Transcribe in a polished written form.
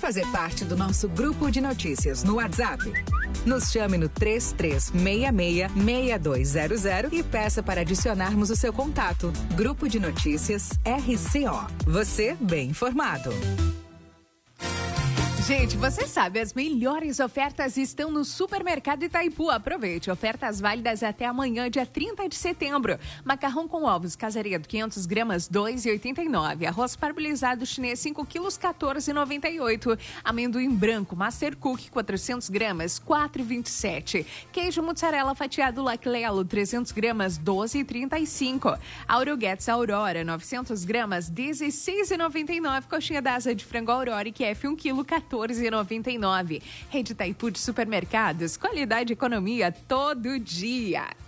fazer parte do nosso grupo de notícias no WhatsApp? Nos chame no 3366-6200 e peça para adicionarmos o seu contato. Grupo de Notícias RCO. Você bem informado. Gente, você sabe, as melhores ofertas estão no Supermercado Itaipu. Aproveite, ofertas válidas até amanhã, dia 30 de setembro. Macarrão com ovos Casaredo, 500 gramas, R$ 2,89. Arroz parbolizado chinês, 5 quilos, R$ 14,98. Amendoim branco Master Cook, 400 gramas, R$ 4,27. Queijo mussarela fatiado Laclelo, 300 gramas, R$ 12,35. Auroguetes Aurora, 900 gramas, R$ 16,99. Coxinha da asa de frango Aurora, que é 1 quilo, R$ 14,99. Rede Itaipu de Supermercados, qualidade e economia todo dia.